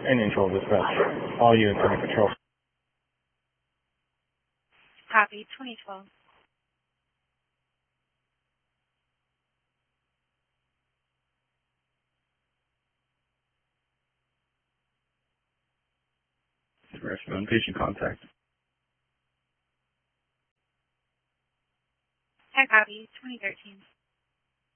Indian Control Dispatch. All units under control. Copy, 2012. Rescue patient contact. I copy, 2013.